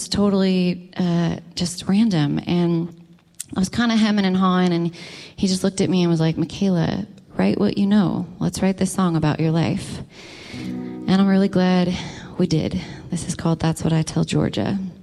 totally just random. And I was kind of hemming and hawing, and he just looked at me and was like, Michaela, write what you know. Let's write this song about your life. And I'm really glad we did. This is called That's What I Tell Georgia.